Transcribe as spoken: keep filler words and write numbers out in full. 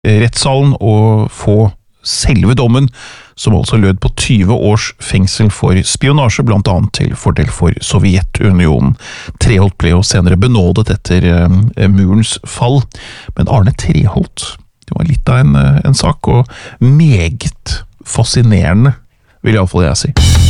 rettssalen og få selve dommen, som altså lød på tyve års fengsel for spionasje, blant annet til fordel for Sovjetunionen. Treholt ble jo senere benådet etter eh, murens fall, men Arne Treholt, det var litt av en, en sak, og meget fascinerende, vil i alle fall jeg si.